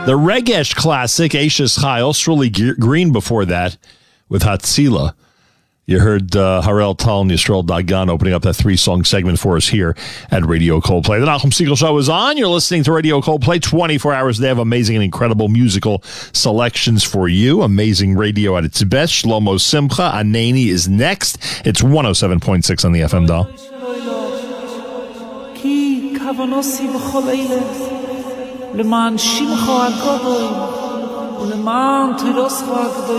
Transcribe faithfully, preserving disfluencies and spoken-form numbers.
The Regesh classic, Ashes Chayil, Shirley Green before that with Hatzila. You heard uh, Harel Tal and Yisrael Dagan opening up that three-song segment for us here at Radio Coldplay. The Nachum Segal Show is on. You're listening to Radio Coldplay twenty-four hours. They have amazing and incredible musical selections for you. Amazing radio at its best. Shlomo Simcha, Aneni is next. It's one oh seven point six on the F M dial. למען שמחו הגדול ולמען תירוסו הגדול